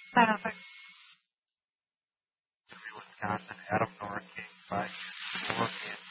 Perfect. Wisconsin, Adam Norking, 5 years, 4 kids.